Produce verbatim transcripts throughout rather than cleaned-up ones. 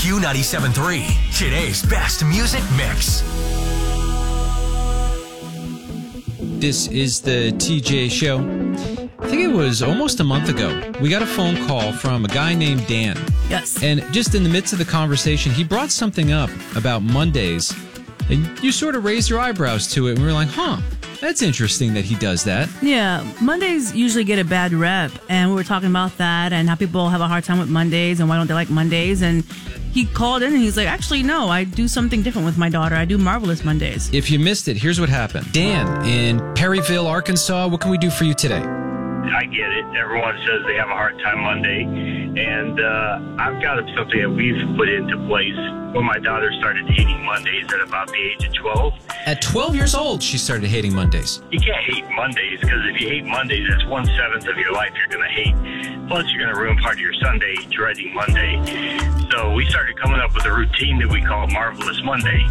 Q ninety-seven point three, today's best music mix. This is the T J Show. I think it was almost a month ago. We got a phone call from a guy named Dan. Yes. And just in the midst of the conversation, he brought something up about Mondays. And you sort of raised your eyebrows to it. And we were like, huh, that's interesting that he does that. Yeah, Mondays usually get a bad rep, and we were talking about that and how people have a hard time with Mondays and why don't they like Mondays. And he called in and he's like, actually, no, I do something different with my daughter. I do Marvelous Mondays. If you missed it, here's what happened. Dan in Perryville, Arkansas, what can we do for you today? I get it. Everyone says they have a hard time Monday. And uh, I've got something that we've put into place when my daughter started hating Mondays at about the age of twelve. At twelve years old, she started hating Mondays. You can't hate Mondays, because if you hate Mondays, that's one-seventh of your life you're going to hate. Plus, you're going to ruin part of your Sunday dreading Monday. So we started coming up with a routine that we call Marvelous Monday.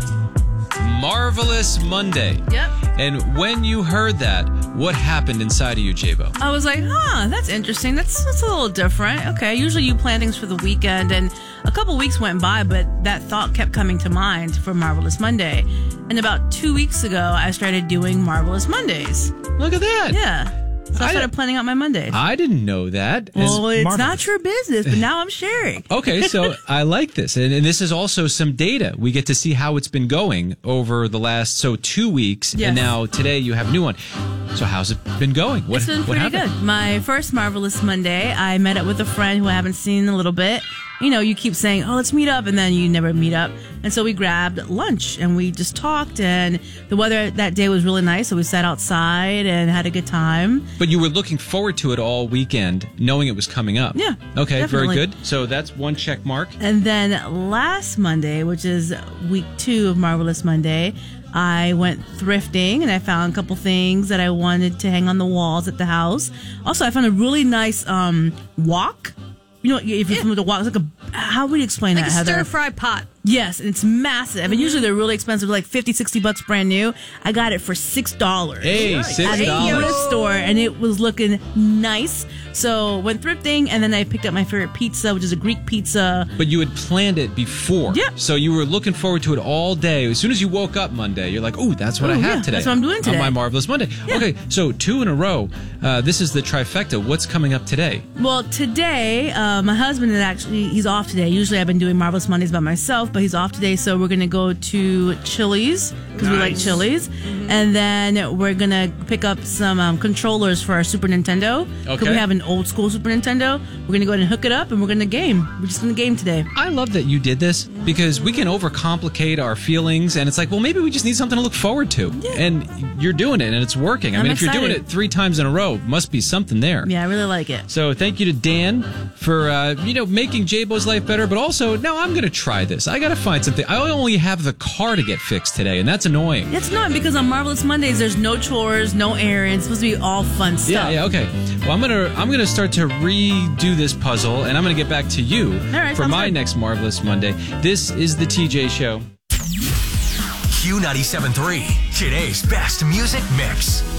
Marvelous Monday. Yep. And when you heard that, what happened inside of you, J-Bo? I was like, huh, that's interesting. That's, that's a little different. Okay, usually you plan things for the weekend, and a couple weeks went by, but that thought kept coming to mind for Marvelous Monday. And about two weeks ago, I started doing Marvelous Mondays. Look at that. Yeah. So I, I started planning out my Mondays. I didn't know that. Well, it's Marvelous. not your business, but now I'm sharing. Okay, so I like this. And, and this is also some data. We get to see how it's been going over the last, so two weeks. Yes. And now today you have a new one. So how's it been going? What, It's been what pretty happened? good. My first Marvelous Monday, I met up with a friend who I haven't seen in a little bit. You know, you keep saying, oh, let's meet up, and then you never meet up. And so we grabbed lunch, and we just talked, and the weather that day was really nice, so we sat outside and had a good time. But you were looking forward to it all weekend, knowing it was coming up. Yeah, Okay, definitely. very good. So that's one check mark. And then last Monday, which is week two of Marvelous Monday, I went thrifting, and I found a couple things that I wanted to hang on the walls at the house. Also, I found a really nice um, wok. You know, if you're Yeah. familiar with the wok, it's like a, how would you explain Like that, a Heather? stir-fry pot. Yes, and it's massive. And usually they're really expensive, like fifty, sixty bucks brand new. I got it for six dollars. Hey, At six a dollars. thrift store, and it was looking nice. So went thrifting, and then I picked up my favorite pizza, which is a Greek pizza. But you had planned it before. Yeah. So you were looking forward to it all day. As soon as you woke up Monday, you're like, ooh, that's what Ooh, I have yeah, today. that's what I'm doing today. On my Marvelous Monday. Yeah. Okay, so two in a row. Uh, this is the trifecta. What's coming up today? Well, today, uh, my husband is actually, he's off today. Usually I've been doing Marvelous Mondays by myself, but he's off today, so we're going to go to Chili's, because we like Nice. Chili's. And then we're going to pick up some um, controllers for our Super Nintendo. Because Okay. we have an old school Super Nintendo. We're going to go ahead and hook it up, and we're going to game. We're just going to game today. I love that you did this because we can overcomplicate our feelings, and it's like, well, maybe we just need something to look forward to. Yeah. And you're doing it, and it's working. I I'm mean, if you're doing excited. it three times in a row, must be something there. Yeah, I really like it. So thank you to Dan for, uh, you know, making J-Bo's life better, but also, now I'm going to try this. I got to find something. I only have the car to get fixed today, and that's annoying. It's not, because on Marvelous Mondays, there's no chores, no errands. It's supposed to be all fun stuff. Yeah, yeah, okay. Well, I'm gonna I'm gonna start to redo this puzzle, and I'm gonna get back to you right, for sounds my good. next Marvelous Monday. This is the T J Show. Q ninety-seven point three, today's best music mix.